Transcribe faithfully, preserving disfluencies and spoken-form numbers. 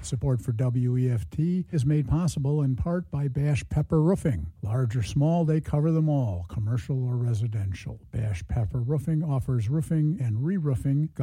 Support for W E F T is made possible in part by Bash Pepper Roofing. Large or small, they cover them all, commercial or residential. Bash Pepper Roofing offers roofing and re-roofing